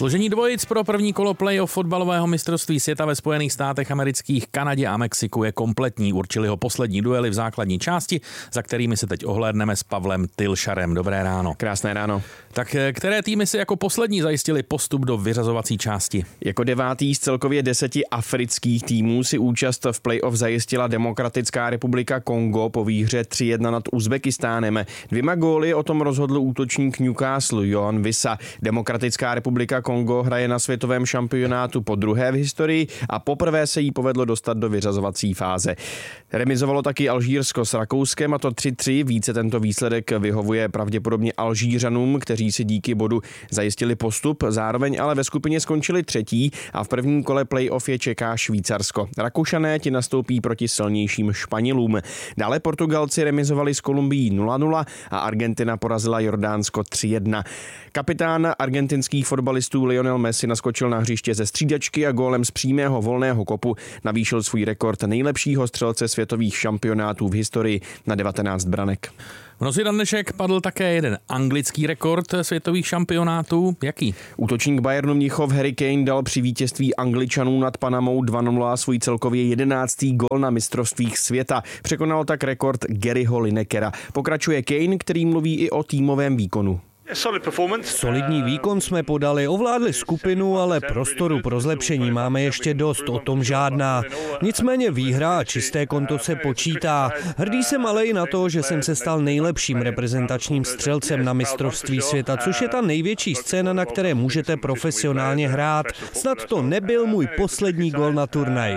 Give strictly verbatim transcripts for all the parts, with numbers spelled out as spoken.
Složení dvojic pro první kolo playoff fotbalového mistrovství světa ve Spojených státech amerických, Kanadě a Mexiku je kompletní. Určili ho poslední duely v základní části, za kterými se teď ohlédneme s Pavlem Tylšarem. Dobré ráno. Krásné ráno. Tak které týmy si jako poslední zajistili postup do vyřazovací části? Jako devátý z celkově deseti afrických týmů si účast v playoff zajistila Demokratická republika Kongo po výhře tři jedna nad Uzbekistánem. Dvěma góly o tom rozhodl útočník Newcastle Yohan Wissa. Demokratická republika Kongo hraje na světovém šampionátu po druhé v historii a poprvé se jí povedlo dostat do vyřazovací fáze. Remizovalo taky Alžírsko s Rakouskem, a to tři tři. Více tento výsledek vyhovuje pravděpodobně Alžířanům, kteří si díky bodu zajistili postup. Zároveň ale ve skupině skončili třetí a v prvním kole playoff je čeká Švýcarsko. Rakušané ti nastoupí proti silnějším Španělům. Dále Portugalci remizovali s Kolumbií nula nula a Argentina porazila Jordánsko tři jedna. Kapitán argentinských fotbalistů Lionel Messi naskočil na hřiště ze střídačky a gólem z přímého volného kopu navýšil svůj rekord nejlepšího střelce světových šampionátů v historii na devatenáct branek. V noci na dnešek padl také jeden anglický rekord světových šampionátů. Jaký? Útočník Bayernu Mnichov Harry Kane dal při vítězství Angličanů nad Panamou dva nula svůj celkově jedenáctý gól na mistrovstvích světa. Překonal tak rekord Garyho Linekera. Pokračuje Kane, který mluví i o týmovém výkonu. Solidní výkon jsme podali, ovládli skupinu, ale prostoru pro zlepšení máme ještě dost, o tom žádná. Nicméně výhra a čisté konto se počítá. Hrdý jsem ale i na to, že jsem se stal nejlepším reprezentačním střelcem na mistrovství světa, což je ta největší scéna, na které můžete profesionálně hrát. Snad to nebyl můj poslední gól na turnaji.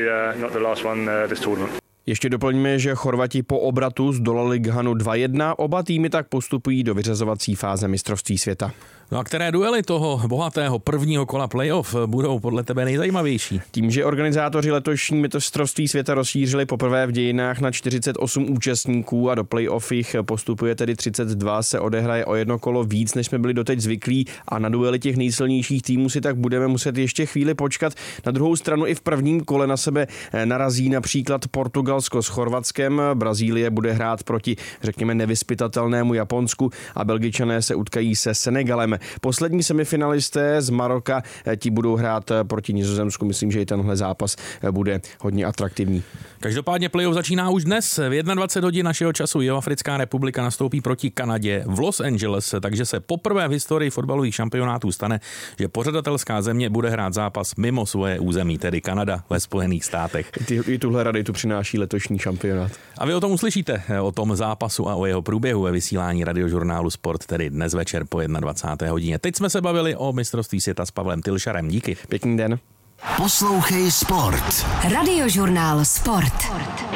Ještě doplňme, že Chorvati po obratu zdolali Ghanu dva jedna, oba týmy tak postupují do vyřazovací fáze mistrovství světa. No a které duely toho bohatého prvního kola playoff budou podle tebe nejzajímavější? Tím, že organizátoři letošní mistrovství světa rozšířili poprvé v dějinách na čtyřicet osm účastníků a do playoff jich postupuje tedy třicet dva, se odehraje o jedno kolo víc, než jsme byli doteď zvyklí, a na duely těch nejsilnějších týmů si tak budeme muset ještě chvíli počkat. Na druhou stranu i v prvním kole na sebe narazí například Portugalsko s Chorvatskem, Brazílie bude hrát proti, řekněme, nevyzpytatelnému Japonsku a Belgičané se utkají se Senegalem. Poslední semifinalisté z Maroka, ti budou hrát proti Nizozemsku. Myslím, že i tenhle zápas bude hodně atraktivní. Každopádně playoff začíná už dnes. V dvacet jedna hodin našeho času Jihoafrická republika nastoupí proti Kanadě v Los Angeles, takže se poprvé v historii fotbalových šampionátů stane, že pořadatelská země bude hrát zápas mimo svoje území, tedy Kanada ve Spojených státech. I tuhle raditu přináší letošní šampionát. A vy o tom uslyšíte, o tom zápasu a o jeho průběhu ve vysílání radiožurnálu Sport, tedy dnes večer po dvacet jedna hodině. Teď jsme se bavili o mistrovství světa s Pavlem Tylšarem. Díky. Pěkný den. Poslouchej Sport. Radiožurnál Sport.